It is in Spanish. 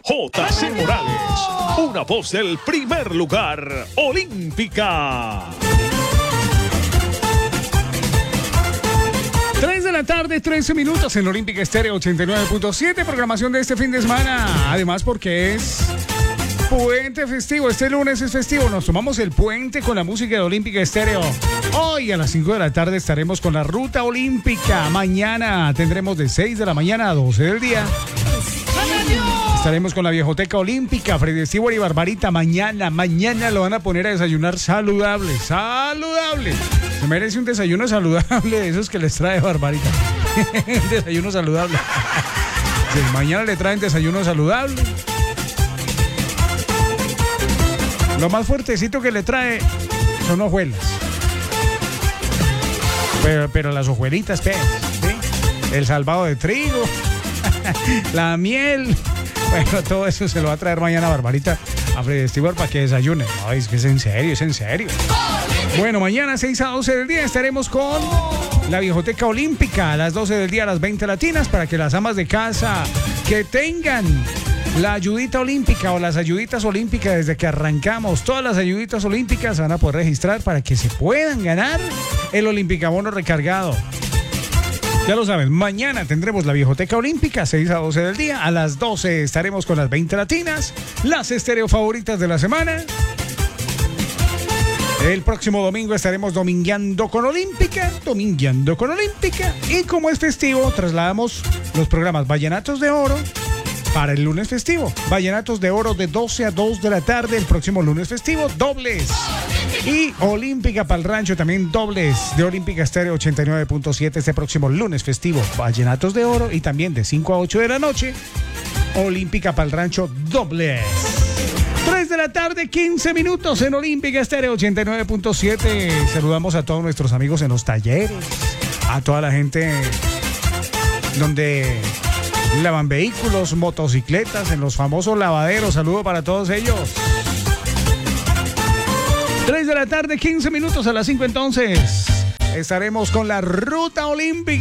JC Morales, una voz del primer lugar, Olímpica. 3 de la tarde, 13 minutos en Olímpica Estéreo 89.7, programación de este fin de semana. Además, porque es puente festivo, este lunes es festivo, nos tomamos el puente con la música de Olímpica Estéreo. Hoy a las 5 de la tarde estaremos con la Ruta Olímpica. Mañana tendremos de 6 de la mañana a 12 del día. Estaremos con la Viejoteca Olímpica, Freddy Stewart y Barbarita. Mañana lo van a poner a desayunar saludable. Se merece un desayuno saludable de esos que les trae Barbarita. Desayuno saludable. Sí, mañana le traen desayuno saludable. Lo más fuertecito que le trae son hojuelas. Pero las hojuelitas, ¿qué? ¿Sí? El salvado de trigo, la miel. Bueno, todo eso se lo va a traer mañana Barbarita a Freddy Stewart para que desayune. No, es que es en serio. Bueno, mañana 6 a 12 del día estaremos con la Viejoteca Olímpica a las 12 del día a las 20 latinas para que las amas de casa que tengan la ayudita olímpica o las ayuditas olímpicas desde que arrancamos, todas las ayuditas olímpicas se van a poder registrar para que se puedan ganar el Olímpica Bono recargado. Ya lo saben, mañana tendremos la Viejoteca Olímpica, 6 a 12 del día. A las 12 estaremos con las 20 latinas, las estéreo favoritas de la semana. El próximo domingo estaremos domingueando con Olímpica. Y como es festivo, trasladamos los programas Vallenatos de Oro para el lunes festivo. Vallenatos de Oro de 12 a 2 de la tarde el próximo lunes festivo, dobles. Y Olímpica para el Rancho también dobles de Olímpica Estéreo 89.7 este próximo lunes festivo. Vallenatos de Oro y también de 5 a 8 de la noche, Olímpica para el Rancho dobles. 3 de la tarde, 15 minutos en Olímpica Estéreo 89.7. Saludamos a todos nuestros amigos en los talleres, a toda la gente donde lavan vehículos, motocicletas, en los famosos lavaderos. Saludo para todos ellos. 3 de la tarde, 15 minutos a las 5 entonces. Estaremos con la Ruta Olímpica.